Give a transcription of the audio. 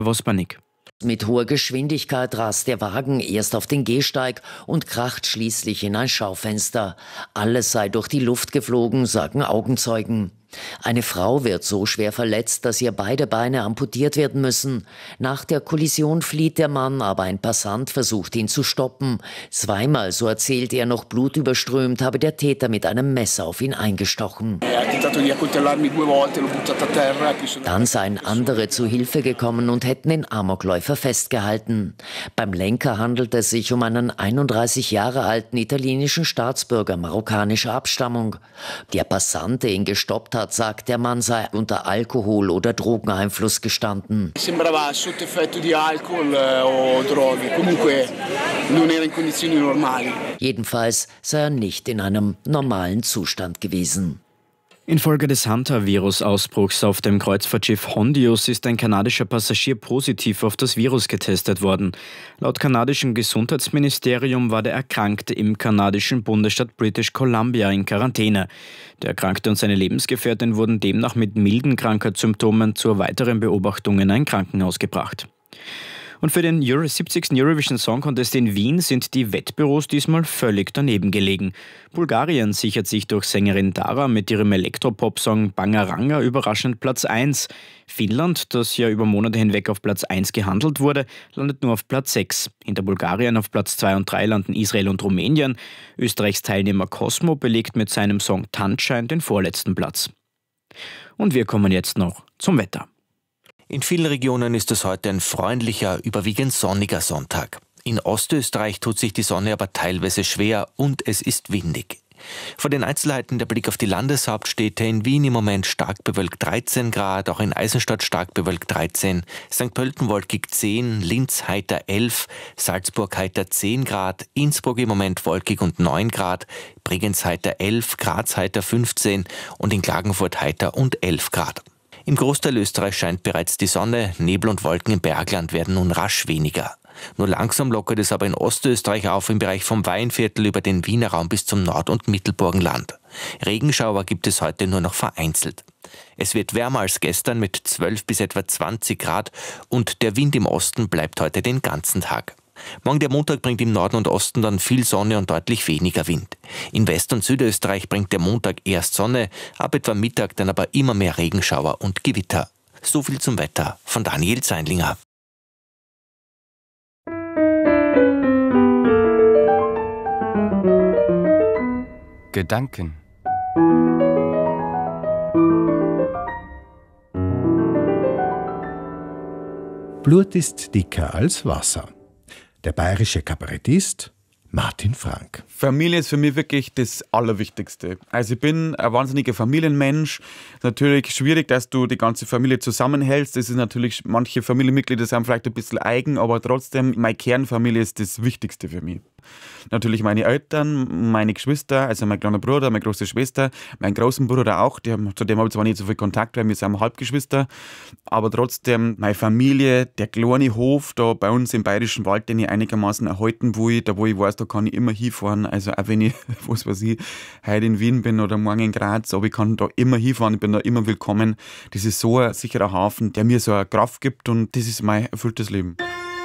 Wospanik. Mit hoher Geschwindigkeit rast der Wagen erst auf den Gehsteig und kracht schließlich in ein Schaufenster. Alles sei durch die Luft geflogen, sagen Augenzeugen. Eine Frau wird so schwer verletzt, dass ihr beide Beine amputiert werden müssen. Nach der Kollision flieht der Mann, aber ein Passant versucht ihn zu stoppen. Zweimal, so erzählt er, noch blutüberströmt, habe der Täter mit einem Messer auf ihn eingestochen. Dann seien andere zu Hilfe gekommen und hätten den Amokläufer festgehalten. Beim Lenker handelt es sich um einen 31 Jahre alten italienischen Staatsbürger marokkanischer Abstammung. Der Passant, der ihn gestoppt hat, sagt, der Mann sei unter Alkohol- oder Drogeneinfluss gestanden. Sembrava sotto effetto di alcol o droghe. Comunque non era in condizioni normali. Jedenfalls sei er nicht in einem normalen Zustand gewesen. Infolge des Hantavirus-Ausbruchs auf dem Kreuzfahrtschiff Hondius ist ein kanadischer Passagier positiv auf das Virus getestet worden. Laut kanadischem Gesundheitsministerium war der Erkrankte im kanadischen Bundesstaat British Columbia in Quarantäne. Der Erkrankte und seine Lebensgefährtin wurden demnach mit milden Krankheitssymptomen zur weiteren Beobachtung in ein Krankenhaus gebracht. Und für den 70. Eurovision Song Contest in Wien sind die Wettbüros diesmal völlig daneben gelegen. Bulgarien sichert sich durch Sängerin Dara mit ihrem Elektropop-Song Bangaranga überraschend Platz 1. Finnland, das ja über Monate hinweg auf Platz 1 gehandelt wurde, landet nur auf Platz 6. Hinter Bulgarien auf Platz 2 und 3 landen Israel und Rumänien. Österreichs Teilnehmer Cosmo belegt mit seinem Song Tanzschein den vorletzten Platz. Und wir kommen jetzt noch zum Wetter. In vielen Regionen ist es heute ein freundlicher, überwiegend sonniger Sonntag. In Ostösterreich tut sich die Sonne aber teilweise schwer und es ist windig. Vor den Einzelheiten der Blick auf die Landeshauptstädte: in Wien im Moment stark bewölkt 13 Grad, auch in Eisenstadt stark bewölkt 13, St. Pölten wolkig 10, Linz heiter 11, Salzburg heiter 10 Grad, Innsbruck im Moment wolkig und 9 Grad, Bregenz heiter 11, Graz heiter 15 und in Klagenfurt heiter und 11 Grad. Im Großteil Österreich scheint bereits die Sonne, Nebel und Wolken im Bergland werden nun rasch weniger. Nur langsam lockert es aber in Ostösterreich auf, im Bereich vom Weinviertel über den Wiener Raum bis zum Nord- und Mittelburgenland. Regenschauer gibt es heute nur noch vereinzelt. Es wird wärmer als gestern mit 12 bis etwa 20 Grad und der Wind im Osten bleibt heute den ganzen Tag. Morgen der Montag bringt im Norden und Osten dann viel Sonne und deutlich weniger Wind. In West- und Südösterreich bringt der Montag erst Sonne, ab etwa Mittag dann aber immer mehr Regenschauer und Gewitter. So viel zum Wetter von Daniel Zeinlinger. Gedanken. Blut ist dicker als Wasser. Der bayerische Kabarettist Martin Frank. Familie ist für mich wirklich das Allerwichtigste. Also ich bin ein wahnsinniger Familienmensch. Natürlich schwierig, dass du die ganze Familie zusammenhältst. Das ist natürlich, manche Familienmitglieder sind vielleicht ein bisschen eigen, aber trotzdem, meine Kernfamilie ist das Wichtigste für mich. Natürlich meine Eltern, meine Geschwister, also mein kleiner Bruder, meine große Schwester, meinen großen Bruder auch, zu dem habe ich zwar nicht so viel Kontakt, weil wir sind Halbgeschwister, aber trotzdem meine Familie, der kleine Hof da bei uns im Bayerischen Wald, den ich einigermaßen erhalten will, da wo ich weiß, da kann ich immer hinfahren, also auch wenn ich, was weiß ich, heute in Wien bin oder morgen in Graz, aber ich kann da immer hinfahren, ich bin da immer willkommen. Das ist so ein sicherer Hafen, der mir so eine Kraft gibt und das ist mein erfülltes Leben.